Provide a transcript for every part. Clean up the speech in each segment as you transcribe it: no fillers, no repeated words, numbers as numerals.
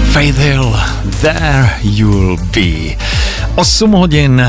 Faith Hill, There You'll Be. 8 hodin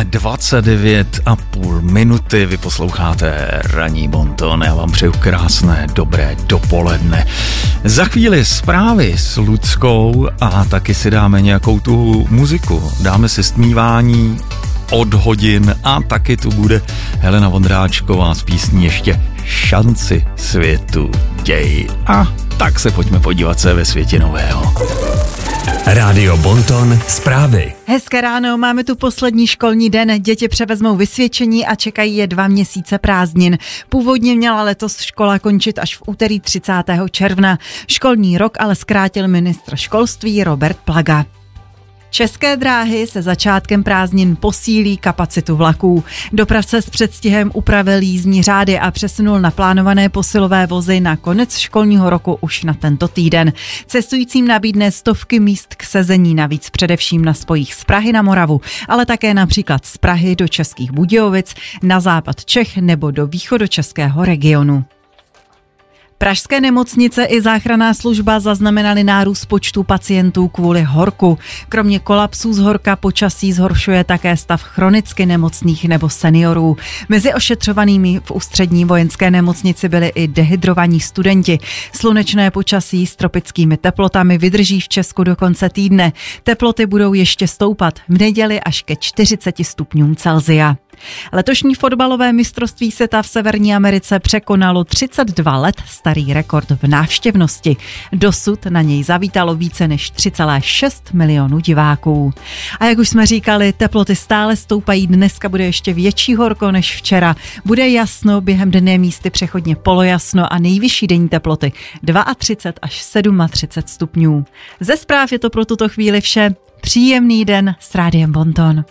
29,5 minuty, vy posloucháte Ranní Bonton, já vám přeju krásné, dobré dopoledne. Za chvíli zprávy s Luckou a taky si dáme nějakou tu muziku, dáme si stmívání od hodin a taky tu bude Helena Vondráčková s písní ještě Šanci světu děj. A tak se pojďme podívat, co je ve světě nového. Rádio Bonton zprávy. Hezké ráno, máme tu poslední školní den, děti převezmou vysvědčení a čekají je 2 měsíce prázdnin. Původně měla letos škola končit až v úterý 30. června. Školní rok ale zkrátil ministr školství Robert Plaga. České dráhy se začátkem prázdnin posílí kapacitu vlaků. Dopravce s předstihem upravil jízdní řády a přesunul naplánované posilové vozy na konec školního roku už na tento týden. Cestujícím nabídne stovky míst k sezení, navíc především na spojích z Prahy na Moravu, ale také například z Prahy do Českých Budějovic, na západ Čech nebo do východočeského regionu. Pražské nemocnice i záchranná služba zaznamenaly nárůst počtu pacientů kvůli horku. Kromě kolapsů z horka počasí zhoršuje také stav chronicky nemocných nebo seniorů. Mezi ošetřovanými v ústřední vojenské nemocnici byli i dehydrovaní studenti. Slunečné počasí s tropickými teplotami vydrží v Česku do konce týdne. Teploty budou ještě stoupat v neděli až ke 40 stupňům Celsia. Letošní fotbalové mistrovství světa v Severní Americe překonalo 32 let starý rekord v návštěvnosti. Dosud na něj zavítalo více než 3,6 milionů diváků. A jak už jsme říkali, teploty stále stoupají, dneska bude ještě větší horko než včera. Bude jasno, během dne místy přechodně polojasno a nejvyšší denní teploty 32 až 37 stupňů. Ze zpráv je to pro tuto chvíli vše. Příjemný den s Rádiem Bonton.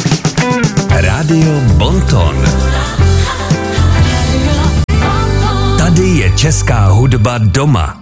Rádio Bonton. Tady je česká hudba doma.